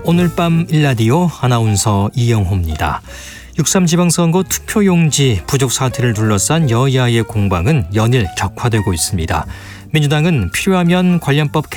오늘 밤 일라디오 아나운서 이영호입니다. 6.3 지방선거 투표용지 부족 사태를 둘러싼 여야의 공방은 연일 격화되고 있습니다. 민주당은 필요하면 관련법